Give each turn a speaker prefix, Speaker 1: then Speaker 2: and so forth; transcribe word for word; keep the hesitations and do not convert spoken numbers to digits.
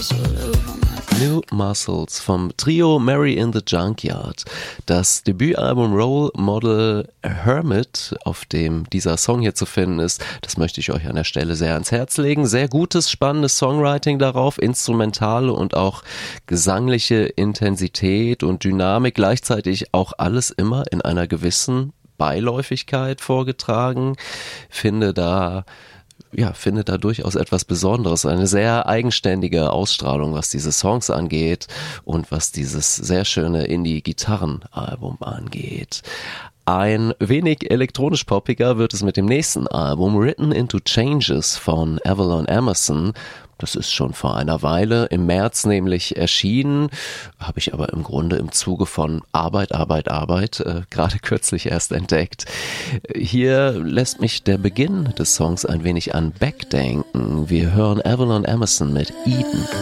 Speaker 1: New Muscles vom Trio Mary in the Junkyard. Das Debütalbum Role Model Hermit, auf dem dieser Song hier zu finden ist, das möchte ich euch an der Stelle sehr ans Herz legen. Sehr gutes, spannendes Songwriting darauf, instrumentale und auch gesangliche Intensität und Dynamik, gleichzeitig auch alles immer in einer gewissen Beiläufigkeit vorgetragen. Finde da Ja, finde da durchaus etwas Besonderes, eine sehr eigenständige Ausstrahlung, was diese Songs angeht und was dieses sehr schöne Indie-Gitarrenalbum angeht. Ein wenig elektronisch-poppiger wird es mit dem nächsten Album, Written into Changes von Avalon Emerson. Das ist schon vor einer Weile, im März nämlich erschienen, habe ich aber im Grunde im Zuge von Arbeit, Arbeit, Arbeit äh, gerade kürzlich erst entdeckt. Hier lässt mich der Beginn des Songs ein wenig an Beck denken. Wir hören Avalon Emerson mit Eden.